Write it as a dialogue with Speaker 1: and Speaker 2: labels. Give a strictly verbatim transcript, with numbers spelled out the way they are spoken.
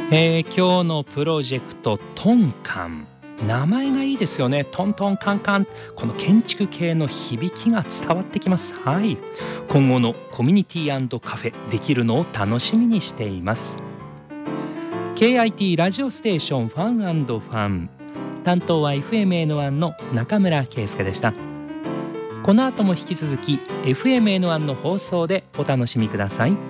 Speaker 1: えー今日のプロジェクトトンカン、名前がいいですよね。トントンカンカン、この建築系の響きが伝わってきます。はい、今後のコミュニティ&カフェできるのを楽しみにしています。 ケーアイティー ラジオステーションファン&ファン、担当は エフエムエヌワン の中村圭介でした。この後も引き続き エフエムエヌワン の放送でお楽しみください。